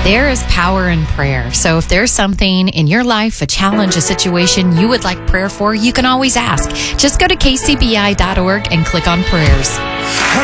There is power in prayer. So if there's something in your life, a challenge, a situation you would like prayer for, you can always ask. Just go to kcbi.org and click on prayers.